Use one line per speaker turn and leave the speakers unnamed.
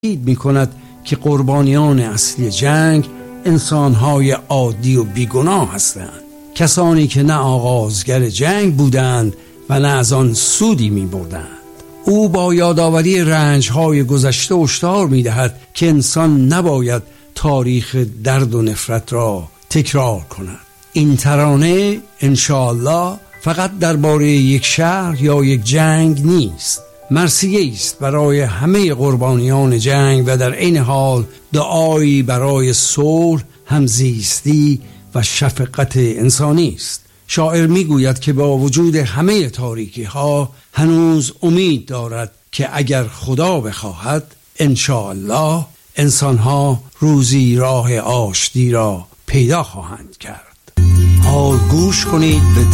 می کند که قربانیان اصلی جنگ انسانهای عادی و بیگناه هستند، کسانی که نه آغازگر جنگ بودند و نه از آن سودی می بردند. او با یادآوری رنجهای گذشته هشدار می دهد که انسان نباید تاریخ درد و نفرت را تکرار کند. این ترانه انشاءالله فقط درباره یک شهر یا یک جنگ نیست، مرثیه است برای همه قربانیان جنگ و در عین حال دعایی برای صلح، همزیستی و شفقت انسانی است. شاعر میگوید که با وجود همه تاریکی ها هنوز امید دارد که اگر خدا بخواهد انشاءالله انسان ها روزی راه آشتی را پیدا خواهند کرد. حال گوش کنید به